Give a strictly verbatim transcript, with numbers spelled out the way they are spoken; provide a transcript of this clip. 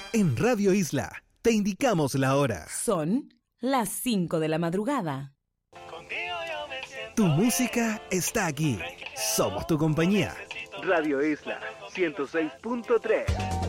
En Radio Isla te indicamos la hora. Son las cinco de la madrugada. Tu música está aquí. Somos tu compañía. Radio Isla ciento seis punto tres.